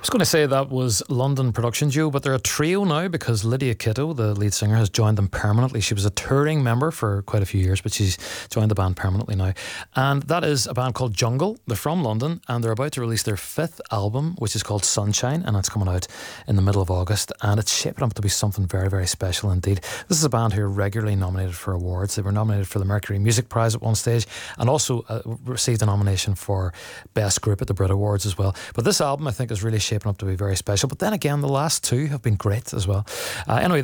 was going to say that was London production duo, but they're a trio now because Lydia Kitto, the lead singer, has joined them permanently. She was a touring member for quite a few years, but she's joined the band permanently now. And that is a band called Jungle. They're from London and they're about to release their 5th album, which is called Sunshine, and it's coming out in the middle of August. And it's shaping up to be something very, very special indeed. This is a band who are regularly nominated for awards. They were nominated for the Mercury Music Prize at one stage and also received a nomination for Best Group at the Brit Awards as well. But this album, I think, is really shaping up to be very special. But then again, the last two have been great as well. Anyway,